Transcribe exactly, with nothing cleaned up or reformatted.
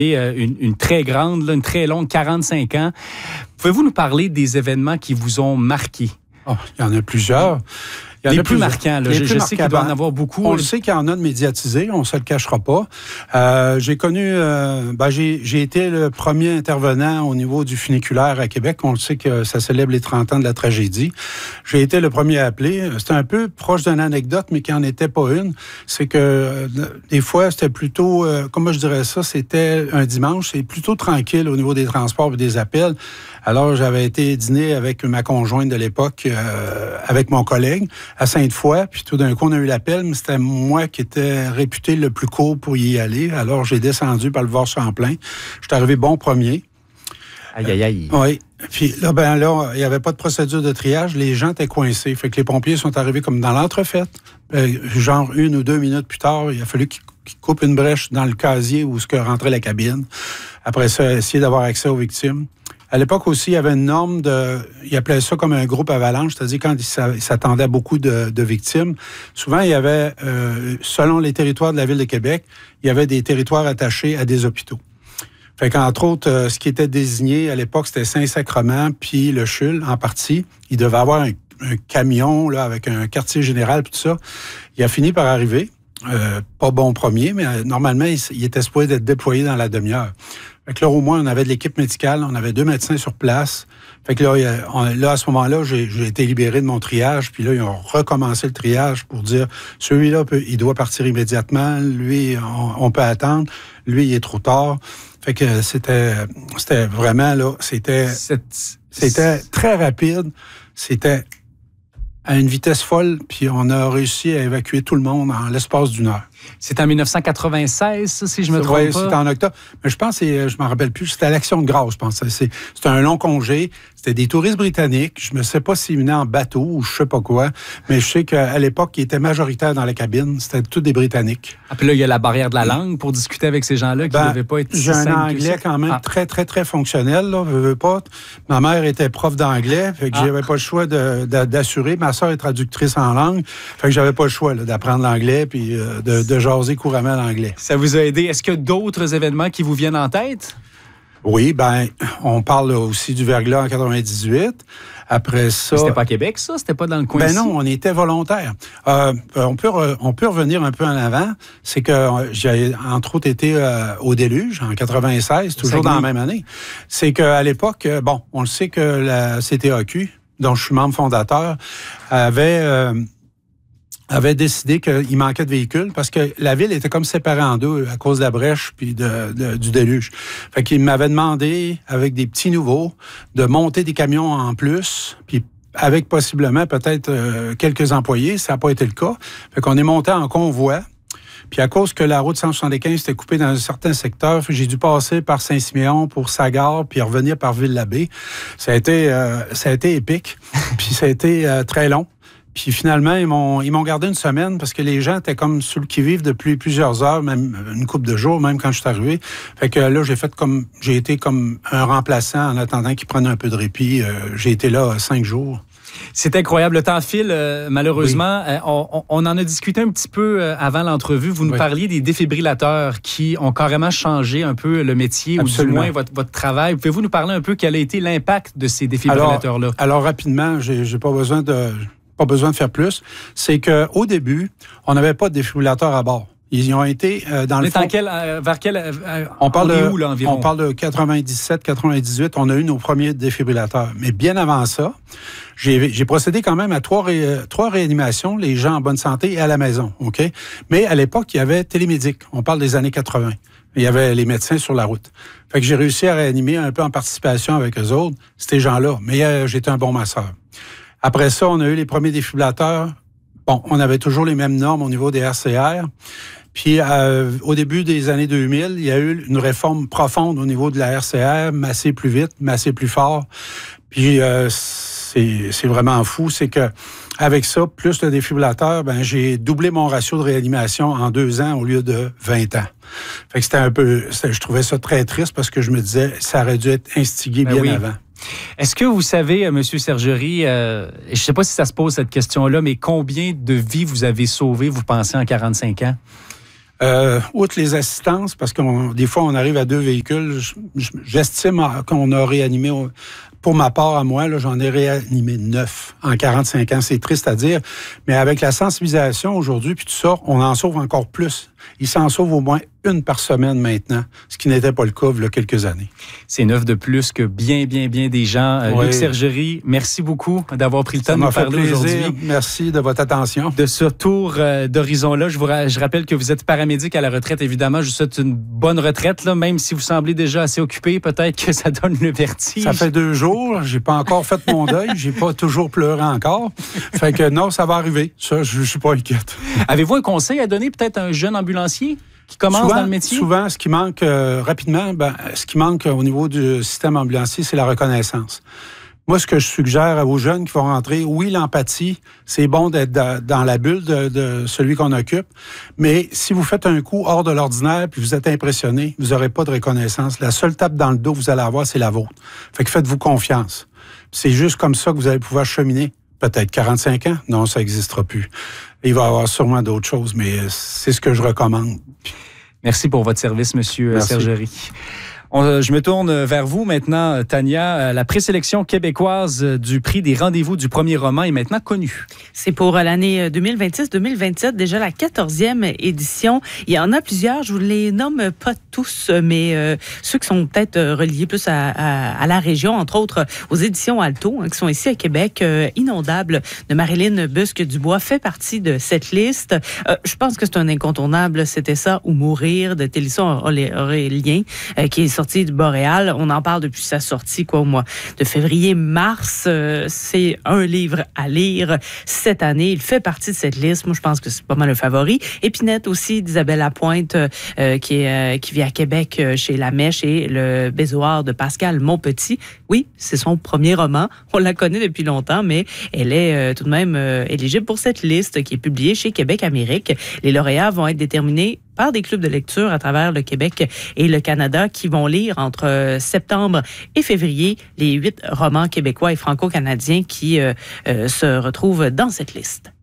Une, une très grande, là, une très longue, quarante-cinq ans. Pouvez-vous nous parler des événements qui vous ont marqué? Oh, il y en a plusieurs. Il y en les a plus plusieurs. marquants, là. Les je, plus je sais qu'il doit en avoir beaucoup. On le sait qu'il y en a de médiatisés, on ne se le cachera pas. Euh, j'ai connu, euh, ben j'ai, j'ai été le premier intervenant au niveau du funiculaire à Québec. On le sait que ça célèbre les trente ans de la tragédie. J'ai été le premier à appeler. C'était un peu proche d'une anecdote, mais qui n'en était pas une. C'est que euh, des fois, c'était plutôt, euh, comment je dirais ça, c'était un dimanche, c'est plutôt tranquille au niveau des transports et des appels. Alors, j'avais été dîner avec ma conjointe de l'époque, euh, avec mon collègue, à Sainte-Foy, puis tout d'un coup, on a eu l'appel, mais c'était moi qui étais réputé le plus court pour y aller. Alors, j'ai descendu par le Var-Champlain. Je suis arrivé bon premier. Aïe, aïe, aïe. Euh, oui. Puis là, ben là, il n'y avait pas de procédure de triage. Les gens étaient coincés. Fait que les pompiers sont arrivés comme dans l'entrefaite. Euh, genre une ou deux minutes plus tard, il a fallu qu'ils, qu'ils coupent une brèche dans le casier où ce que rentrait la cabine. Après ça, essayer d'avoir accès aux victimes. À l'époque aussi, il y avait une norme de... Ils appelaient ça comme un groupe avalanche, c'est-à-dire quand ils s'attendaient à beaucoup de, de victimes. Souvent, il y avait, euh, selon les territoires de la Ville de Québec, il y avait des territoires attachés à des hôpitaux. Fait qu'entre autres, euh, ce qui était désigné à l'époque, c'était Saint-Sacrement, puis le Chul, en partie. Il devait avoir un, un camion là avec un quartier général, puis tout ça. Il a fini par arriver. Euh, pas bon premier, mais euh, normalement, il, il était supposé être déployé dans la demi-heure. Fait que là, au moins, on avait de l'équipe médicale, on avait deux médecins sur place. Fait que là, on, là à ce moment-là, j'ai, j'ai été libéré de mon triage, puis là, ils ont recommencé le triage pour dire, celui-là, peut, il doit partir immédiatement, lui, on, on peut attendre, lui, il est trop tard. Fait que c'était, c'était vraiment, là, c'était, Cette... c'était très rapide, c'était à une vitesse folle, puis on a réussi à évacuer tout le monde en l'espace d'une heure. C'est en dix-neuf cent quatre-vingt-seize, ça, si je me trompe ouais, pas. C'était en octobre. Mais je pense, et je m'en rappelle plus, c'était à l'Action de grâce, je pense. C'est, c'était un long congé. C'était des touristes britanniques. Je ne sais pas s'ils venaient en bateau ou je sais pas quoi, mais je sais qu'à l'époque, ils étaient majoritaires dans la cabine. C'était tous des Britanniques. Ah, puis là, il y a la barrière de la langue pour discuter avec ces gens-là qui ne ben, devaient pas être... J'ai un anglais quand même ah. très, très, très fonctionnel. Là, veux, veux pas. Ma mère était prof d'anglais, fait que ah. j'avais pas le choix de, de, d'assurer. Ma soeur est traductrice en langue, fait que j'avais pas le choix là, d'apprendre l'anglais puis euh, de, de jaser couramment l'anglais. Ça vous a aidé. Est-ce qu'il y a d'autres événements qui vous viennent en tête? Oui, ben, on parle aussi du verglas en quatre-vingt-dix-huit. Après ça... Mais c'était pas à Québec, ça? C'était pas dans le coin Ben ici? non, on était volontaires. Euh, on, peut re, on peut revenir un peu en avant. C'est que j'ai, entre autres, été euh, au Déluge en quatre-vingt-seize, toujours dans la même année. C'est qu'à l'époque, bon, on le sait que la C T A Q, dont je suis membre fondateur, avait... Euh, avait décidé qu'il manquait de véhicules parce que la ville était comme séparée en deux à cause de la brèche puis de, de, du déluge. Fait qu'il m'avait demandé, avec des petits nouveaux, de monter des camions en plus, puis avec possiblement peut-être euh, quelques employés. Ça n'a pas été le cas. Fait qu'on est monté en convoi. Puis à cause que la route cent soixante-quinze était coupée dans un certain secteur, j'ai dû passer par Saint-Siméon pour Sagard, puis revenir par Ville-l'Abbé. Ça a été, euh, ça a été épique, puis ça a été euh, très long. Puis finalement, ils m'ont, ils m'ont gardé une semaine parce que les gens étaient comme sur le qui-vive depuis plusieurs heures, même une couple de jours, même quand je suis arrivé. Fait que là, j'ai fait comme, j'ai été comme un remplaçant en attendant qu'ils prennent un peu de répit. Euh, j'ai été là cinq jours. C'est incroyable. Le temps file, euh, malheureusement. Oui. Euh, on, on en a discuté un petit peu euh, avant l'entrevue. Vous nous oui. parliez des défibrillateurs qui ont carrément changé un peu le métier Absolument. ou du moins votre, votre travail. Pouvez-vous nous parler un peu quel a été l'impact de ces défibrillateurs-là? Alors, alors rapidement, j'ai, j'ai pas besoin de... pas besoin de faire plus, c'est qu'au début, on n'avait pas de défibrillateur à bord. Ils y ont été euh, dans on le est fond... En quel, euh, vers quel... Euh, on parle on est de, où, là, environ? On parle de quatre-vingt-dix-sept quatre-vingt-dix-huit, on a eu nos premiers défibrillateurs. Mais bien avant ça, j'ai, j'ai procédé quand même à trois, ré, trois réanimations, les gens en bonne santé et à la maison, OK? Mais à l'époque, il y avait télémédic. On parle des années quatre-vingt. Il y avait les médecins sur la route. Fait que j'ai réussi à réanimer un peu en participation avec eux autres, ces gens-là. Mais euh, j'étais un bon masseur. Après ça, on a eu les premiers défibrillateurs. Bon, on avait toujours les mêmes normes au niveau des R C R. Puis, euh, au début des années deux mille, il y a eu une réforme profonde au niveau de la R C R, masser plus vite, masser plus fort. Puis, euh, c'est, c'est vraiment fou, c'est que avec ça, plus le défibrillateur, ben j'ai doublé mon ratio de réanimation en deux ans au lieu de vingt ans. Fait que c'était un peu, c'était, je trouvais ça très triste parce que je me disais, ça aurait dû être instigé ben bien oui. avant. Est-ce que vous savez, M. Sergerie, euh, je ne sais pas si ça se pose cette question-là, mais combien de vies vous avez sauvées, vous pensez, en quarante-cinq ans? Euh, outre les assistances, parce que des fois, on arrive à deux véhicules, j'estime qu'on a réanimé, pour ma part à moi, là, j'en ai réanimé neuf en quarante-cinq ans. C'est triste à dire, mais avec la sensibilisation aujourd'hui, puis tout ça, on en sauve encore plus. Il s'en sauve au moins une par semaine maintenant, ce qui n'était pas le cas il y a quelques années. C'est neuf de plus que bien, bien, bien des gens. Oui. Luc Sergerie, merci beaucoup d'avoir pris le temps Ça de nous parler aujourd'hui. Merci de votre attention. De ce tour euh, d'horizon-là, je vous ra- je rappelle que vous êtes paramédic à la retraite, évidemment. Je vous souhaite une bonne retraite, là, même si vous semblez déjà assez occupé. Peut-être que ça donne le vertige. Ça fait deux jours. J'ai pas encore fait mon deuil. J'ai pas toujours pleuré encore. Fait que non, ça va arriver. Ça, je, je suis pas inquiète. Avez-vous un conseil à donner peut-être à un jeune ambulancier qui commence souvent, dans le métier? Souvent, ce qui manque euh, rapidement, ben, ce qui manque au niveau du système ambulancier, c'est la reconnaissance. Moi, ce que je suggère aux jeunes qui vont rentrer, oui, l'empathie, c'est bon d'être dans la bulle de, de celui qu'on occupe, mais si vous faites un coup hors de l'ordinaire puis vous êtes impressionné, vous n'aurez pas de reconnaissance. La seule tape dans le dos que vous allez avoir, c'est la vôtre. Fait que faites-vous confiance. C'est juste comme ça que vous allez pouvoir cheminer. Peut-être quarante-cinq ans? Non, ça n'existera plus. Il va y avoir sûrement d'autres choses, mais c'est ce que je recommande. Merci pour votre service, Monsieur Merci. Sergerie. On, je me tourne vers vous maintenant, Tania. La présélection québécoise du prix des rendez-vous du premier roman est maintenant connue. C'est pour l'année deux mille vingt-six deux mille vingt-sept, déjà la quatorzième édition. Il y en a plusieurs, je vous les nomme pas tous, mais euh, ceux qui sont peut-être reliés plus à, à, à la région, entre autres aux éditions Alto, hein, qui sont ici à Québec. Euh, Inondable de Marilyn Busque-Dubois fait partie de cette liste. Euh, je pense que c'est un incontournable, c'était ça, ou Mourir de Télésson Aurélien, euh, qui est sorti du Boréal. On en parle depuis sa sortie, quoi, au mois de février-mars. Euh, c'est un livre à lire cette année. Il fait partie de cette liste. Moi, je pense que c'est pas mal le favori. Épinette aussi, d'Isabelle Lapointe, euh, qui, est, euh, qui vit à Québec euh, chez La Mèche, et Le Bézoard de Pascal Monpetit. Oui, c'est son premier roman. On la connaît depuis longtemps, mais elle est euh, tout de même euh, éligible pour cette liste qui est publiée chez Québec Amérique. Les lauréats vont être déterminés par des clubs de lecture à travers le Québec et le Canada qui vont lire entre septembre et février les huit romans québécois et franco-canadiens qui euh, euh, se retrouvent dans cette liste.